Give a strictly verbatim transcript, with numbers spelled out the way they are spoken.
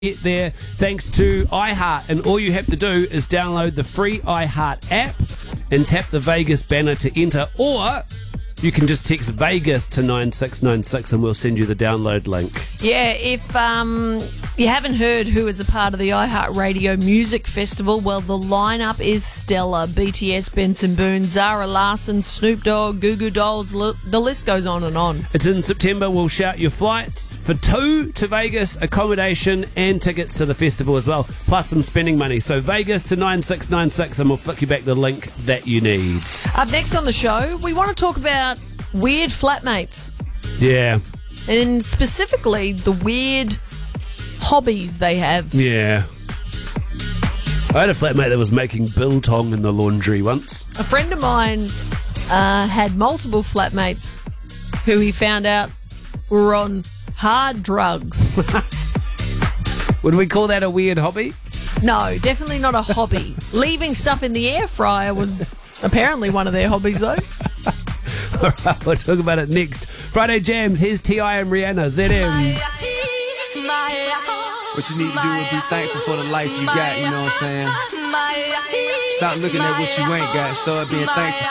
get there thanks to iHeart, and all you have to do is download the free iHeart app and tap the Vegas banner to enter, or you can just text Vegas to nine six nine six and we'll send you the download link. Yeah, if um, you haven't heard who is a part of the iHeartRadio Music Festival, well, the lineup is stellar. B T S, Benson Boone, Zara Larsson, Snoop Dogg, Goo Goo Dolls, li- the list goes on and on. It's in September. We'll shout your flights for two to Vegas, accommodation and tickets to the festival as well, plus some spending money. So Vegas to nine six nine six and we'll flick you back the link that you need. Up next on the show, we want to talk about weird flatmates. Yeah. And specifically the weird hobbies they have. Yeah. I had a flatmate that was making biltong in the laundry once. A friend of mine uh, had multiple flatmates who he found out were on hard drugs. Would we call that a weird hobby? No, definitely not a hobby. Leaving stuff in the air fryer was apparently one of their hobbies, though. All right, we'll talk about it next. Friday Jams, here's T I and Rihanna, Z M. What you need to do is be thankful for the life you got, you know what I'm saying? Stop looking at what you ain't got, start being thankful